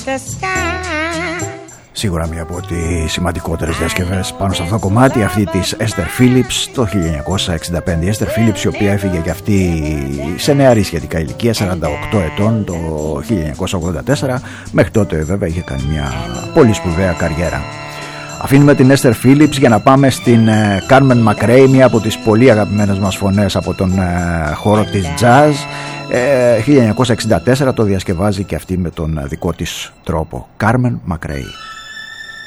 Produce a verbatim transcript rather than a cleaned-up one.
Σίγουρα μία από τις σημαντικότερες διασκευές πάνω σε αυτό το κομμάτι, αυτή της Esther Phillips το χίλια εννιακόσια εξήντα πέντε. Η Esther Phillips, η οποία έφυγε και αυτή σε νεαρή σχετικά ηλικία, σαράντα οκτώ ετών, το χίλια εννιακόσια ογδόντα τέσσερα. Μέχρι τότε βέβαια είχε κάνει μια πολύ σπουδαία καριέρα. Αφήνουμε την Esther Phillips για να πάμε στην Carmen McRae, μία από τις πολύ αγαπημένες μας φωνές από τον χώρο της jazz. ε, χίλια εννιακόσια εξήντα τέσσερα το διασκευάζει και αυτή με τον δικό της τρόπο. Carmen McRae.